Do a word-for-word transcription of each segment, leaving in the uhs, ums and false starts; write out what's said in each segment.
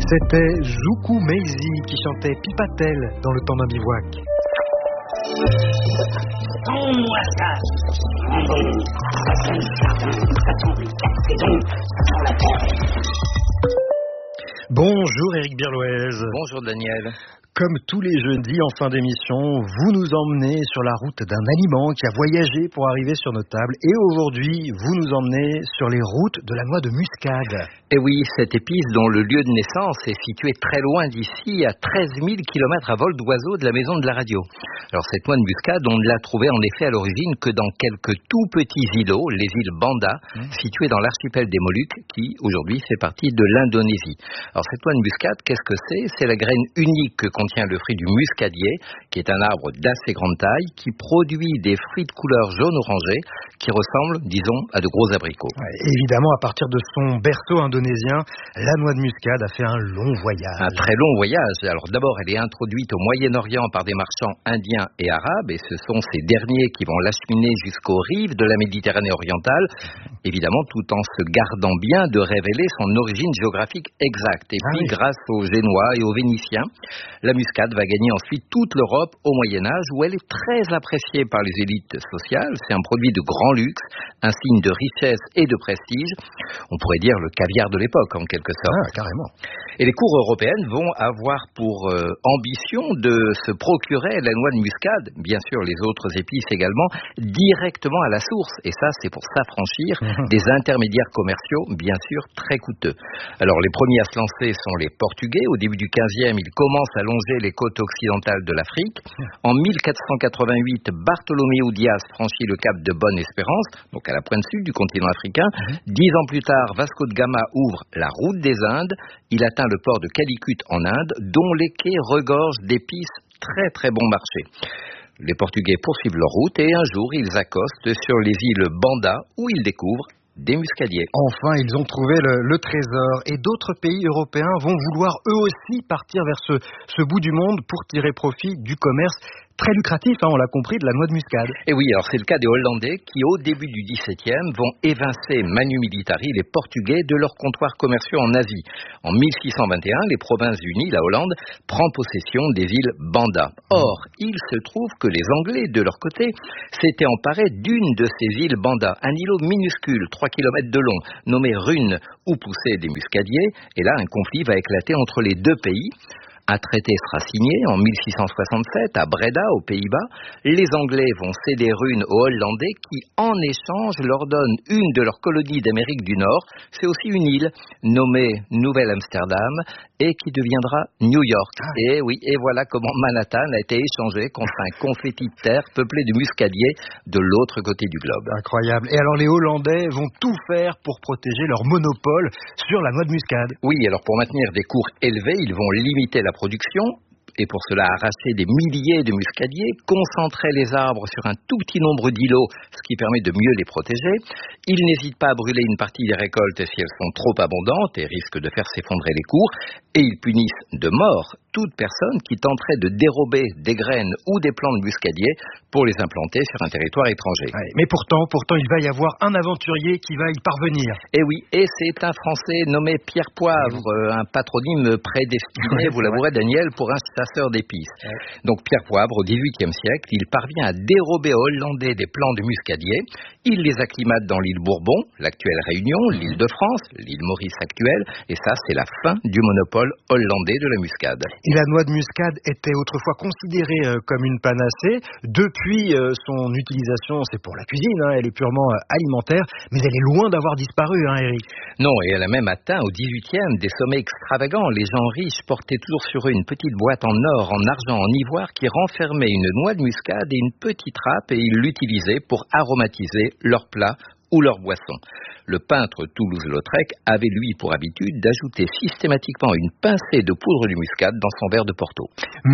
C'était Joukou Meizi qui chantait Pipatel dans le temps d'un bivouac. Prends-moi ça. Ça sent le charbon, ça sent les casquetons, ça sent la terre. Bonjour Éric Birloez. Bonjour Daniel. Comme tous les jeudis en fin d'émission, vous nous emmenez sur la route d'un aliment qui a voyagé pour arriver sur nos tables. Et aujourd'hui, vous nous emmenez sur les routes de la noix de muscade. Et oui, cette épice dont le lieu de naissance est situé très loin d'ici, à treize mille kilomètres à vol d'oiseau de la maison de la radio. Alors cette noix de muscade, on ne l'a trouvée en effet à l'origine que dans quelques tout petits îlots, les îles Banda, mmh. situées dans l'archipel des Moluques, qui aujourd'hui fait partie de l'Indonésie. Alors cette noix de muscade, qu'est-ce que c'est ? C'est la graine unique que contient le fruit du muscadier, qui est un arbre d'assez grande taille, qui produit des fruits de couleur jaune-orangé, qui ressemblent, disons, à de gros abricots. Ouais, évidemment, à partir de son berceau indonésien, la noix de muscade a fait un long voyage. Un très long voyage. Alors d'abord, elle est introduite au Moyen-Orient par des marchands indiens et arabes, et ce sont ces derniers qui vont l'acheminer jusqu'aux rives de la Méditerranée orientale, évidemment tout en se gardant bien de révéler son origine géographique exacte. Et puis, ah oui. grâce aux Génois et aux Vénitiens, la muscade va gagner ensuite toute l'Europe au Moyen-Âge, où elle est très appréciée par les élites sociales. C'est un produit de grand luxe, un signe de richesse et de prestige. On pourrait dire le caviar de l'époque, en quelque sorte. Ah, carrément. Et les cours européennes vont avoir pour euh, ambition de se procurer la noix de muscade, bien sûr les autres épices également, directement à la source. Et ça, c'est pour s'affranchir mmh. des intermédiaires commerciaux, bien sûr, très coûteux. Alors, les premiers à se lancer sont les Portugais. Au début du quinzième, ils commencent à longer les côtes occidentales de l'Afrique. En mille quatre cent quatre-vingt-huit, Bartholoméo Dias franchit le cap de Bonne-Espérance, donc à la pointe sud du continent africain. Dix ans plus tard, Vasco de Gama ouvre la route des Indes. Il atteint le port de Calicut en Inde, dont les quais regorgent d'épices très très bon marché. Les Portugais poursuivent leur route et un jour, ils accostent sur les îles Banda, où ils découvrent des muscadiers. Enfin, ils ont trouvé le, le trésor et d'autres pays européens vont vouloir eux aussi partir vers ce, ce bout du monde pour tirer profit du commerce très lucratif, hein, on l'a compris, de la noix de muscade. Et oui, alors c'est le cas des Hollandais qui, au début du dix-septième, vont évincer manu militari les Portugais de leurs comptoirs commerciaux en Asie. En mille six cent vingt et un, les Provinces-Unies, la Hollande, prend possession des îles Banda. Or, il se trouve que les Anglais, de leur côté, s'étaient emparés d'une de ces îles Banda, un îlot minuscule, trois kilomètres de long, nommé Rune, où poussaient des muscadiers. Et là, un conflit va éclater entre les deux pays. Un traité sera signé en mille six cent soixante-sept à Breda, aux Pays-Bas. Les Anglais vont céder Rune aux Hollandais qui, en échange, leur donnent une de leurs colonies d'Amérique du Nord. C'est aussi une île nommée Nouvelle-Amsterdam et qui deviendra New York. Ah. Et oui, et voilà comment Manhattan a été échangé contre un confetti de terre peuplé de muscadiers de l'autre côté du globe. Incroyable. Et alors les Hollandais vont tout faire pour protéger leur monopole sur la noix de muscade. Oui, alors pour maintenir des cours élevés, ils vont limiter la production et pour cela arracher des milliers de muscadiers, concentrer les arbres sur un tout petit nombre d'îlots, ce qui permet de mieux les protéger. Ils n'hésitent pas à brûler une partie des récoltes si elles sont trop abondantes et risquent de faire s'effondrer les cours, et ils punissent de mort toute personne qui tenterait de dérober des graines ou des plants de muscadier pour les implanter sur un territoire étranger. Ouais, mais pourtant, pourtant, il va y avoir un aventurier qui va y parvenir. Et oui, et c'est un Français nommé Pierre Poivre, euh, un patronyme prédestiné, vous l'avouerez Daniel, pour un chasseur d'épices. Ouais. Donc Pierre Poivre, au dix-huitième siècle, il parvient à dérober aux Hollandais des plants de muscadier. Il les acclimate dans l'île Bourbon, l'actuelle Réunion, l'île de France, l'île Maurice actuelle, et ça, c'est la fin du monopole hollandais de la muscade. Et la noix de muscade était autrefois considérée euh, comme une panacée. Depuis euh, son utilisation, c'est pour la cuisine, hein, elle est purement euh, alimentaire, mais elle est loin d'avoir disparu, hein, Eric. Non, et elle a même atteint au dix-huitième des sommets extravagants. Les gens riches portaient toujours sur eux une petite boîte en or, en argent, en ivoire qui renfermait une noix de muscade et une petite râpe, et ils l'utilisaient pour aromatiser leurs plats ou leurs boissons. Le peintre Toulouse-Lautrec avait lui pour habitude d'ajouter systématiquement une pincée de poudre de muscade dans son verre de Porto.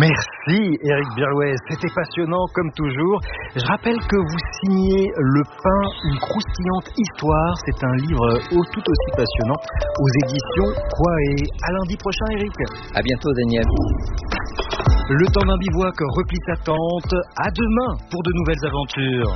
Merci Éric Birloez, c'était passionnant comme toujours. Je rappelle que vous signez Le Pain, une croustillante histoire. C'est un livre tout aussi passionnant aux éditions Quoi et à lundi prochain Éric. À bientôt Daniel. Le temps d'un bivouac replie sa tente. À demain pour de nouvelles aventures.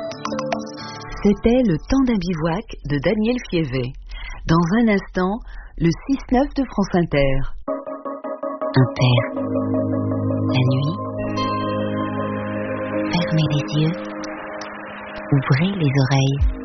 C'était Le temps d'un bivouac de Daniel Fievé. Dans un instant, le six neuf de France Inter. Inter. La nuit. Fermez les yeux. Ouvrez les oreilles.